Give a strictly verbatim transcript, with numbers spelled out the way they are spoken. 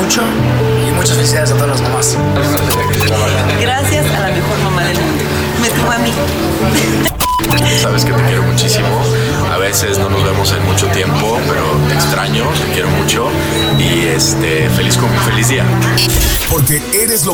mucho y muchas felicidades a todas las mamás. Gracias a la mejor mamá del mundo. Me tuvo a mí. Sabes que te quiero muchísimo. A veces no nos vemos en mucho tiempo, pero te extraño, te quiero mucho y este feliz con feliz día. Porque eres lo